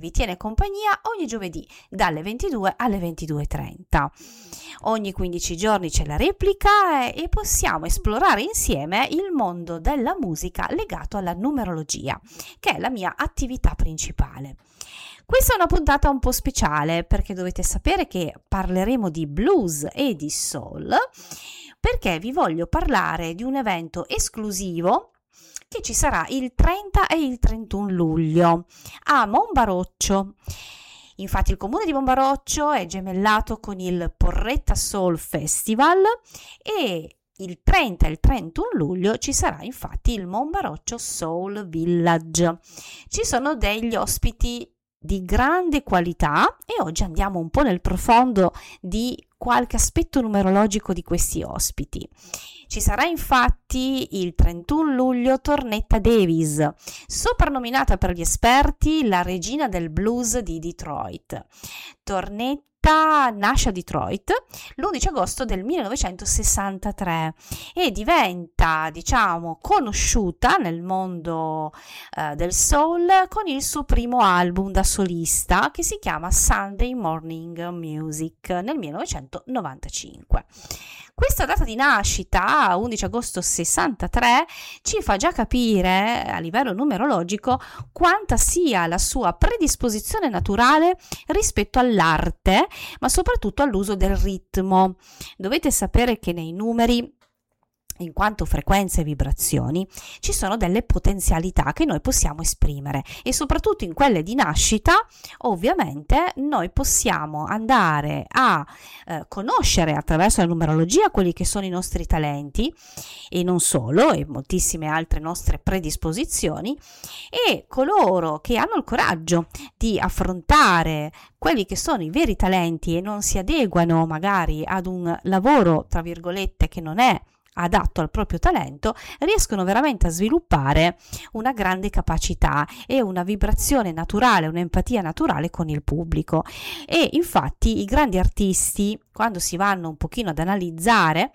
vi tiene compagnia ogni giovedì dalle 22 alle 22:30. Ogni 15 giorni c'è la replica e possiamo esplorare insieme il mondo della musica legato alla numerologia, che è la mia attività principale. Questa è una puntata un po' speciale perché dovete sapere che parleremo di blues e di soul, perché vi voglio parlare di un evento esclusivo che ci sarà il 30 e il 31 luglio a Monbaroccio. Infatti il comune di Monbaroccio è gemellato con il Porretta Soul Festival e il 30 e il 31 luglio ci sarà infatti il Monbaroccio Soul Village. Ci sono degli ospiti di grande qualità e oggi andiamo un po' nel profondo di qualche aspetto numerologico di questi ospiti. Ci sarà infatti il 31 luglio Tornetta Davis, soprannominata per gli esperti la regina del blues di Detroit. Tornetta nasce a Detroit l'11 agosto del 1963 e diventa, conosciuta nel mondo del soul con il suo primo album da solista che si chiama Sunday Morning Music nel 1995. Questa data di nascita, 11 agosto 63, ci fa già capire a livello numerologico quanta sia la sua predisposizione naturale rispetto all'arte, ma soprattutto all'uso del ritmo. Dovete sapere che nei numeri, in quanto frequenze e vibrazioni, ci sono delle potenzialità che noi possiamo esprimere e soprattutto in quelle di nascita ovviamente noi possiamo andare a conoscere attraverso la numerologia quelli che sono i nostri talenti e non solo, e moltissime altre nostre predisposizioni, e coloro che hanno il coraggio di affrontare quelli che sono i veri talenti e non si adeguano magari ad un lavoro tra virgolette che non è adatto al proprio talento, riescono veramente a sviluppare una grande capacità e una vibrazione naturale, un'empatia naturale con il pubblico. E infatti i grandi artisti, quando si vanno un pochino ad analizzare,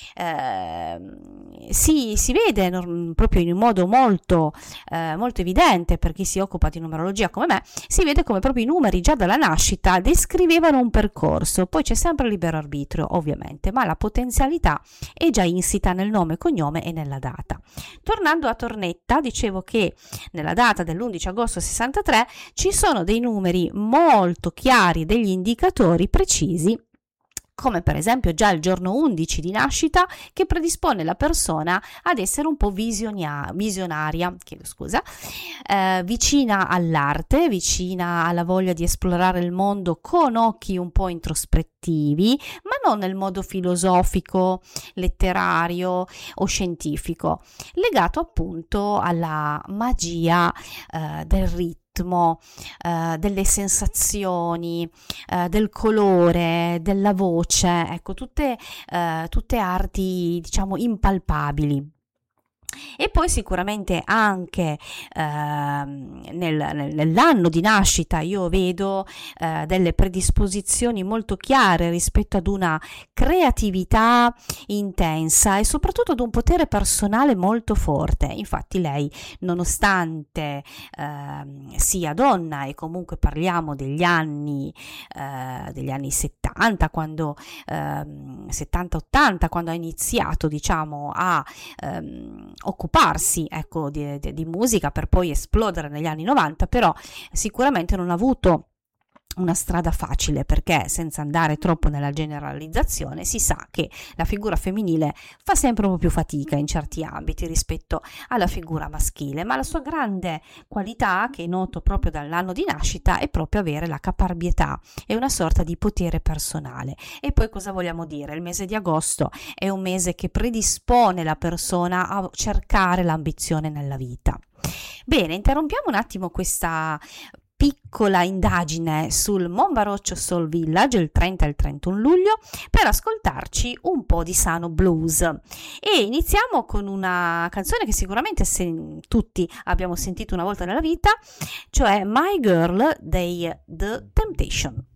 si vede proprio in un modo molto evidente, per chi si occupa di numerologia come me, si vede come proprio i numeri già dalla nascita descrivevano un percorso. Poi c'è sempre il libero arbitrio ovviamente, ma la potenzialità è già insita nel nome, cognome e nella data. Tornando a Tornetta, dicevo che nella data dell'11 agosto 63 ci sono dei numeri molto chiari, degli indicatori precisi, come per esempio già il giorno 11 di nascita, che predispone la persona ad essere un po' visionaria, vicina all'arte, vicina alla voglia di esplorare il mondo con occhi un po' introspettivi, ma non nel modo filosofico, letterario o scientifico, legato appunto alla magia del ritmo, delle sensazioni, del colore, della voce, ecco, tutte arti impalpabili. E poi sicuramente anche nell'anno di nascita io vedo delle predisposizioni molto chiare rispetto ad una creatività intensa e soprattutto ad un potere personale molto forte. Infatti lei, nonostante sia donna, e comunque parliamo degli anni 70, quando 70-80, quando ha iniziato a occuparsi di musica per poi esplodere negli anni 90, però sicuramente non ha avuto una strada facile, perché senza andare troppo nella generalizzazione si sa che la figura femminile fa sempre un po' più fatica in certi ambiti rispetto alla figura maschile, ma la sua grande qualità, che noto proprio dall'anno di nascita, è proprio avere la caparbietà e una sorta di potere personale. E poi cosa vogliamo dire? Il mese di agosto è un mese che predispone la persona a cercare l'ambizione nella vita. Bene, interrompiamo un attimo questa piccola indagine sul Monbaroccio Soul Village il 30 e il 31 luglio per ascoltarci un po' di sano blues, e iniziamo con una canzone che sicuramente tutti abbiamo sentito una volta nella vita, cioè My Girl dei The Temptation.